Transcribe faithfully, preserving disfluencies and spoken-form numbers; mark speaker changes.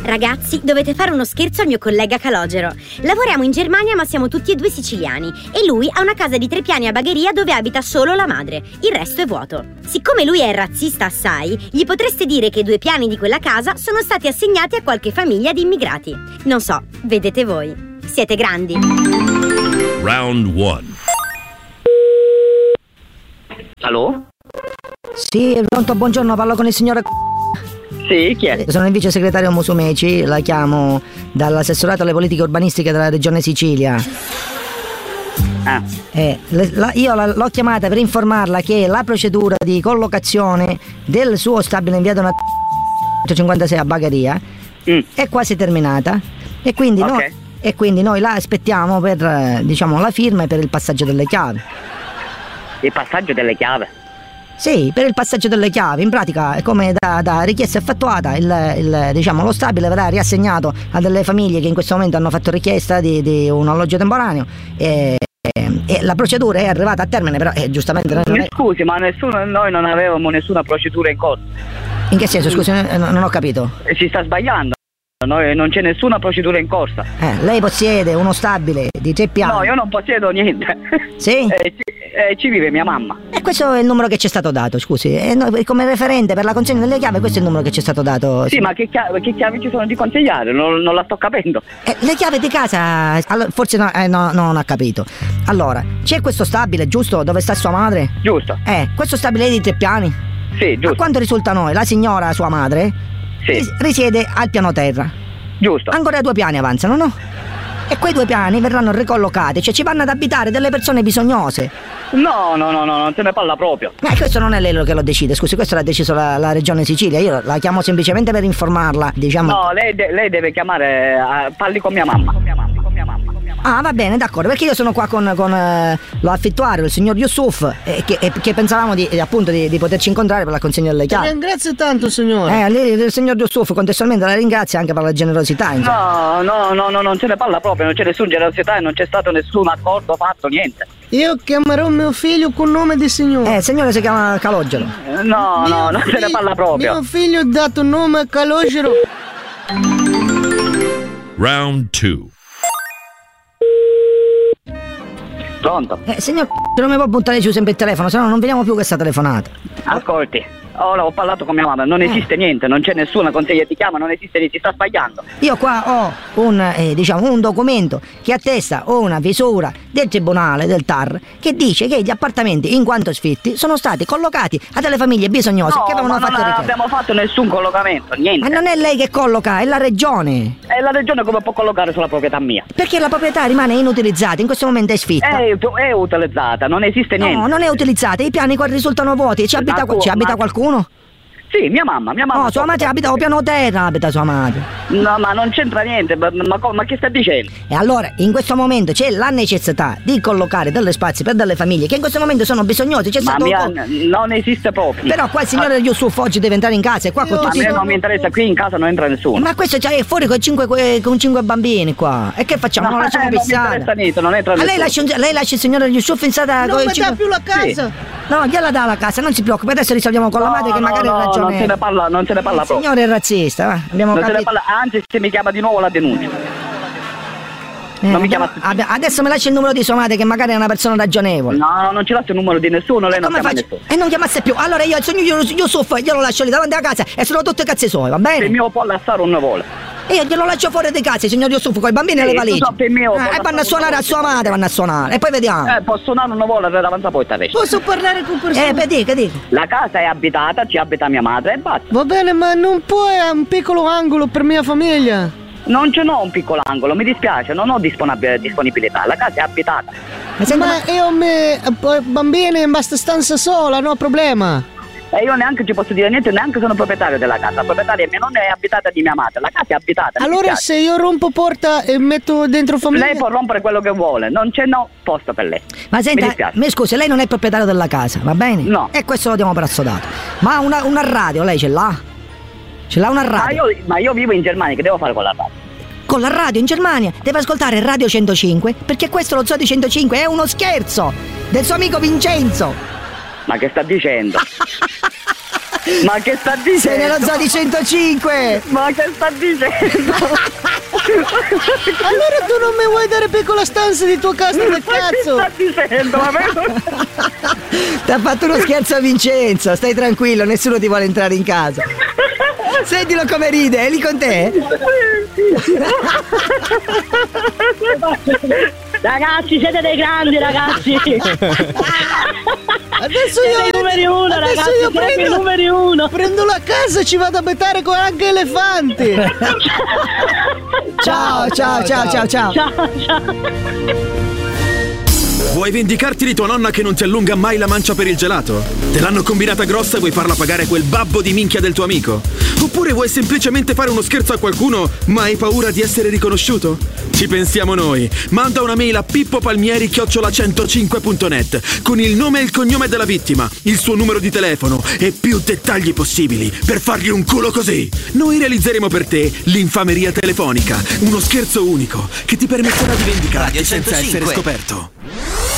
Speaker 1: Ragazzi, dovete fare uno scherzo al mio collega Calogero. Lavoriamo in Germania ma siamo tutti e due siciliani e lui ha una casa di tre piani a Bagheria dove abita solo la madre. Il resto è vuoto. Siccome lui è razzista assai, gli potreste dire che i due piani di quella casa sono stati assegnati a qualche famiglia di immigrati. Non so, vedete voi. Siete grandi.
Speaker 2: Round one.
Speaker 3: Allo?
Speaker 4: Sì, pronto, buongiorno, parlo con il signore.
Speaker 3: Sì, chi è?
Speaker 4: Sono il vice segretario Musumeci, la chiamo dall'assessorato alle politiche urbanistiche della regione Sicilia.
Speaker 3: Ah.
Speaker 4: Eh, le, la, io la, l'ho chiamata per informarla che la procedura di collocazione del suo stabile in via Donat centocinquantasei a Bagheria mm. è quasi terminata e quindi,
Speaker 3: okay.
Speaker 4: noi, e quindi noi la aspettiamo per, diciamo, la firma e per il passaggio delle chiavi.
Speaker 3: Il passaggio delle chiavi?
Speaker 4: Sì, per il passaggio delle chiavi. In pratica è come da, da richiesta effettuata, il, il, diciamo, lo stabile verrà riassegnato a delle famiglie che in questo momento hanno fatto richiesta di, di un alloggio temporaneo e, e, e la procedura è arrivata a termine, però eh, giustamente non
Speaker 3: Mi
Speaker 4: è...
Speaker 3: scusi, ma nessuno, noi non avevamo nessuna procedura in corso.
Speaker 4: In che senso? Scusi, non, non ho capito.
Speaker 3: Si sta sbagliando. Noi, non c'è nessuna procedura in corsa.
Speaker 4: Eh, lei possiede uno stabile di tre piani?
Speaker 3: No, io non possiedo niente.
Speaker 4: Sì?
Speaker 3: Eh, ci, eh, ci vive mia mamma.
Speaker 4: E questo è il numero che ci è stato dato, scusi. E noi, come referente per la consegna delle chiavi, questo è il numero che ci è stato dato.
Speaker 3: Sì, sì. Ma che chiavi, che chiavi ci sono di consigliare? Non, non la sto capendo.
Speaker 4: Eh, le chiavi di casa, allora, forse no, eh, no, no, non ha capito. Allora, c'è questo stabile, giusto? Dove sta sua madre?
Speaker 3: Giusto.
Speaker 4: Eh, questo stabile è di tre piani?
Speaker 3: Sì, giusto.
Speaker 4: A quanto risulta a noi, la signora, sua madre,
Speaker 3: sì.
Speaker 4: risiede al piano terra.
Speaker 3: Giusto.
Speaker 4: Ancora due piani avanzano, no? E quei due piani verranno ricollocati, cioè ci vanno ad abitare delle persone bisognose.
Speaker 3: No, no, no, no, non se ne parla proprio.
Speaker 4: Ma questo non è lei che lo decide, scusi, questo l'ha deciso la, la regione Sicilia, io la chiamo semplicemente per informarla, diciamo.
Speaker 3: No, lei, de- lei deve chiamare, uh, parli con mia mamma. Con mia mamma, con mia mamma.
Speaker 4: Ah, va bene, d'accordo, perché io sono qua con, con eh, l'affittuario, il signor Yusuf, eh, che, eh, che pensavamo di, eh, appunto di, di poterci incontrare per la consegna delle chiavi.
Speaker 5: Ringrazio tanto, signore.
Speaker 4: Eh, lei, il signor Yusuf, contestualmente la ringrazia anche per la generosità, insomma.
Speaker 3: No, no, no, no, non se ne parla proprio, non c'è nessuna generosità e non c'è stato nessun accordo fatto, niente.
Speaker 5: Io chiamerò mio figlio con nome di signore.
Speaker 4: Eh, il signore si chiama Calogero.
Speaker 3: Eh, no,
Speaker 5: mio
Speaker 3: no, non
Speaker 5: figlio,
Speaker 3: se ne parla proprio.
Speaker 5: Mio figlio ha dato nome a Calogero.
Speaker 2: Round two.
Speaker 3: Pronto?
Speaker 4: Eh, signor, non mi può buttare giù sempre il telefono, se no non vediamo più questa telefonata.
Speaker 3: Ascolti, ora ho parlato con mia mamma, non esiste eh. niente, non c'è nessuna consiglia ti chiama, non esiste niente, si sta sbagliando.
Speaker 4: Io qua ho un, eh, diciamo, un documento che attesta una visura del tribunale, del T A R, che dice che gli appartamenti, in quanto sfitti, sono stati collocati a delle famiglie bisognose
Speaker 3: no,
Speaker 4: che avevano
Speaker 3: ma
Speaker 4: fatto
Speaker 3: non
Speaker 4: richiesta.
Speaker 3: abbiamo fatto nessun collocamento, niente.
Speaker 4: Ma non è lei che colloca, è la regione.
Speaker 3: E la regione come può collocare sulla proprietà mia?
Speaker 4: Perché la proprietà rimane inutilizzata, in questo momento è sfitta.
Speaker 3: È, è utilizzata, non esiste niente.
Speaker 4: No, non è utilizzata, i piani qua risultano vuoti, ci abita,
Speaker 3: tu,
Speaker 4: ci abita
Speaker 3: ma...
Speaker 4: qualcuno?
Speaker 3: Sì, mia mamma, mia mamma.
Speaker 4: No, sua madre abita al piano terra, abita sua madre.
Speaker 3: No, ma non c'entra niente, ma, ma, ma che sta dicendo?
Speaker 4: E allora, in questo momento c'è la necessità di collocare delle spazi per delle famiglie che in questo momento sono bisognose. C'è
Speaker 3: ma
Speaker 4: stato
Speaker 3: mia,
Speaker 4: un po'...
Speaker 3: non esiste proprio.
Speaker 4: Però qua il signore ah. Yusuf oggi deve entrare in casa e qua
Speaker 5: Io
Speaker 4: con tutti...
Speaker 3: A me non mi interessa, qui in casa non entra nessuno.
Speaker 4: Ma questo c'è fuori con cinque, con cinque bambini qua. E che facciamo?
Speaker 3: No,
Speaker 4: non lasciamo
Speaker 3: eh, non
Speaker 4: pissare?
Speaker 3: Non mi interessa niente, non entra
Speaker 4: Ma
Speaker 3: nessuno.
Speaker 4: lei lascia, lei lascia il signore Yusuf in strada
Speaker 5: non
Speaker 4: con
Speaker 5: mi
Speaker 4: cinque...
Speaker 5: dà più la casa.
Speaker 3: Sì.
Speaker 4: No, gliela dà la casa, non si preoccupi, adesso risolviamo con
Speaker 3: no,
Speaker 4: la madre che
Speaker 3: no,
Speaker 4: magari
Speaker 3: no,
Speaker 4: ha ragione.
Speaker 3: non se ne parla, non se ne parla
Speaker 4: il
Speaker 3: proprio.
Speaker 4: signore è razzista, va. Abbiamo
Speaker 3: non
Speaker 4: capito.
Speaker 3: se ne parla, anzi se mi chiama di nuovo la denuncia.
Speaker 4: Eh,
Speaker 3: non mi chiama.
Speaker 4: Adesso mi lascia il numero di sua madre che magari è una persona ragionevole.
Speaker 3: No, non ci lascio il numero di nessuno, lei
Speaker 4: e
Speaker 3: non
Speaker 4: come
Speaker 3: chiama
Speaker 4: faccio?
Speaker 3: nessuno.
Speaker 4: E non chiamasse più. Allora io il signor Yusuf glielo lascio lì davanti alla casa e sono tutte cazzi suoi, va bene?
Speaker 3: Il mio può lasciare un vuole.
Speaker 4: E io glielo lascio fuori di casa, il signor Yusuf, con i bambini e le valigie.
Speaker 3: So mio,
Speaker 4: eh, e vanno a suonare a sua madre, vanno a suonare. E poi vediamo.
Speaker 3: Eh, posso suonare una vola davanti a poi adesso.
Speaker 5: Posso parlare con persone?
Speaker 4: Eh, beh, dica, dica.
Speaker 3: La casa è abitata, ci abita mia madre e basta.
Speaker 5: Va bene, ma non puoi un piccolo angolo per mia famiglia?
Speaker 3: Non ce n'ho un piccolo angolo, mi dispiace, non ho disponib- disponibilità, la casa è abitata.
Speaker 4: Ma, senta,
Speaker 5: ma io ho me bambini in basta stanza sola, no problema.
Speaker 3: E io neanche ci posso dire niente, neanche sono proprietario della casa. La proprietaria mia nonna è abitata di mia madre, la casa è abitata.
Speaker 5: Allora se io rompo porta e metto dentro famiglia...
Speaker 3: Lei può rompere quello che vuole, non c'è no posto per lei.
Speaker 4: Ma senta,
Speaker 3: mi,
Speaker 4: mi scusi, lei non è proprietario della casa, va bene?
Speaker 3: No.
Speaker 4: E questo lo diamo per assodato. Ma una, una radio lei ce l'ha? Ce l'ha una radio?
Speaker 3: Ma io, ma io vivo in Germania, che devo fare con la radio?
Speaker 4: Con la radio in Germania deve ascoltare Radio centocinque, perché questo lo Zoo di centocinque è uno scherzo del suo amico Vincenzo.
Speaker 3: Ma che sta dicendo? Ma che sta dicendo?
Speaker 4: Sei nello zoo di centocinque.
Speaker 3: Ma che sta dicendo?
Speaker 5: Allora tu non mi vuoi dare piccola stanza di tua casa del cazzo?
Speaker 3: Ma che sta dicendo?
Speaker 4: Ti ha fatto uno scherzo a Vincenzo, stai tranquillo, nessuno ti vuole entrare in casa. Sentilo come ride, è lì con te?
Speaker 6: Ragazzi, siete dei grandi, ragazzi.
Speaker 5: Adesso io
Speaker 6: siete i numeri uno,
Speaker 5: adesso
Speaker 6: ragazzi,
Speaker 5: io
Speaker 6: siete
Speaker 5: prendo,
Speaker 6: i numeri uno.
Speaker 5: prendo la casa e ci vado a bettare con anche elefanti.
Speaker 4: Ciao, ciao, ciao, ciao, ciao.
Speaker 6: Ciao, ciao.
Speaker 7: Vuoi vendicarti di tua nonna che non ti allunga mai la mancia per il gelato? Te l'hanno combinata grossa e vuoi farla pagare quel babbo di minchia del tuo amico? Oppure vuoi semplicemente fare uno scherzo a qualcuno ma hai paura di essere riconosciuto? Ci pensiamo noi. Manda una mail a pippopalmieri chiocciola centocinque punto net con il nome e il cognome della vittima, il suo numero di telefono e più dettagli possibili per fargli un culo così. Noi realizzeremo per te l'infameria telefonica, uno scherzo unico che ti permetterà di vendicarti senza essere scoperto.